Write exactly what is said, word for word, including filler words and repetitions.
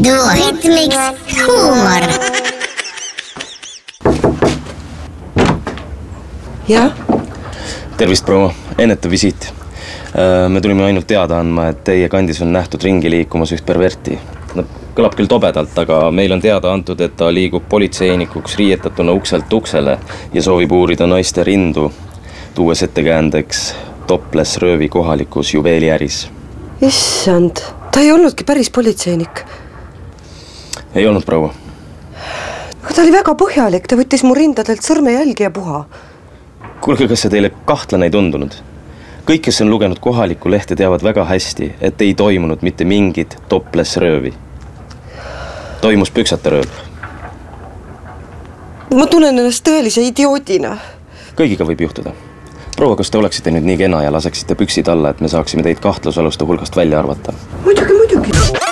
duoritmiks huumor. jah? Tervist, proua. Ennetav visiit. Me tulime ainult teada andma, et teie kandis on nähtud ringi liikumas üht perverti. No, kõlab küll tobedalt, aga meil on teada antud, et ta liigub politseinikuks riietatuna ukselt uksele ja soovib uurida naiste rindu, tuues ettekäändeks topless röövi kohalikus juveeliäris. Issand, ta ei olnudki päris politseinik. Ei olnud, proua. Aga ta oli väga põhjalik, ta võttis mu rindadelt sõrmejälgi ja puha. Kuulge, kas see teile kahtlane ei tundunud? Kõik, kes on lugenud kohalikku lehte, teavad väga hästi, et ei toimunud mitte mingit topless röövi. Toimus püksate rööv. Ma tunnen ennast tõelise idiootina. Kõigiga võib juhtuda. Proua, kas te oleksite nüüd nii kena ja laseksite püksid alla, et me saaksime teid kahtlusaluste hulgast välja arvata? Muidugi, muidugi.